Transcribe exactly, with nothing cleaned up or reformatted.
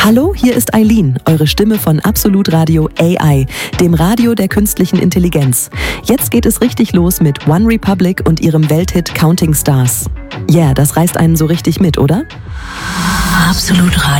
Hallo, hier ist Eileen, eure Stimme von Absolut Radio A I, dem Radio der künstlichen Intelligenz. Jetzt geht es richtig los mit One Republic und ihrem Welthit Counting Stars. Ja, yeah, das reißt einen so richtig mit, oder? Absolut Radio.